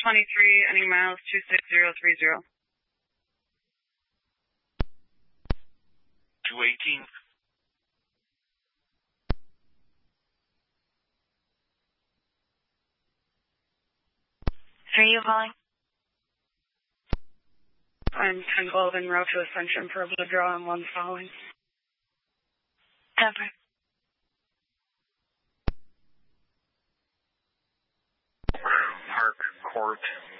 23, any miles, 26030. 218. Who are you calling? I'm 1012 en route to Ascension for a draw on 1 following. Temper. Park Court.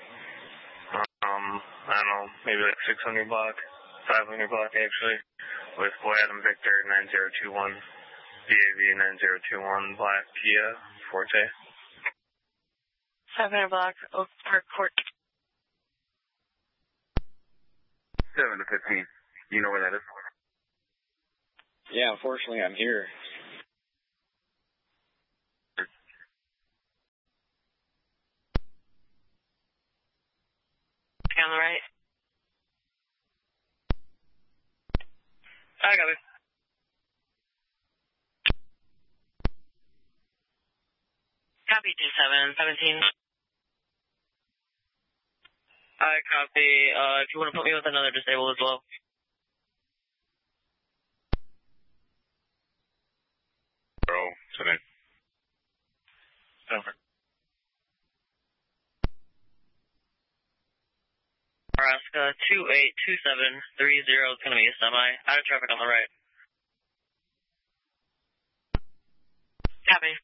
I don't know, maybe like 600 block, 500 block actually, with Boy Adam Victor 9021, BAV 9021, Black Kia Forte. 500 block, Oak Park Court. 7 to 15. You know where that is? Yeah, unfortunately, I'm here. On the right. I got it. Copy 2717. I copy. If you want to put me with another disabled as well. Bro, today. Over. Nebraska 282730 is going to be a semi. Out of traffic on the right. Copy.